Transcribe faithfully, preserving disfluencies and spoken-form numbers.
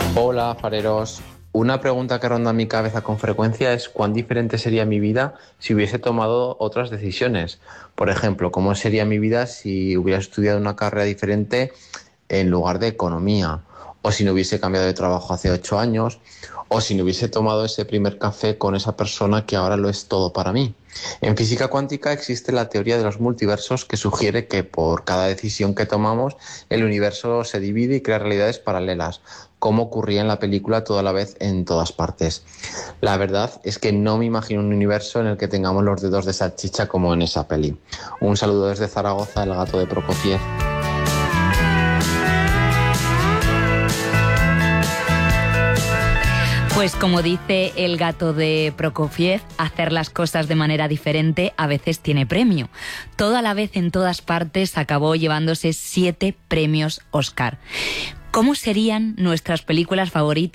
Hola, fareros. Una pregunta que ronda mi cabeza con frecuencia es cuán diferente sería mi vida si hubiese tomado otras decisiones. Por ejemplo, ¿cómo sería mi vida si hubiera estudiado una carrera diferente en lugar de economía? O si no hubiese cambiado de trabajo hace ocho años, o si no hubiese tomado ese primer café con esa persona que ahora lo es todo para mí. En física cuántica existe la teoría de los multiversos que sugiere que por cada decisión que tomamos el universo se divide y crea realidades paralelas, como ocurría en la película Toda la vez en todas partes. La verdad es que no me imagino un universo en el que tengamos los dedos de salchicha como en esa peli. Un saludo desde Zaragoza, el gato de Prokofiev. Pues como dice el gato de Prokofiev, hacer las cosas de manera diferente a veces tiene premio. Toda la vez en todas partes acabó llevándose siete premios Oscar. ¿Cómo serían nuestras películas favoritas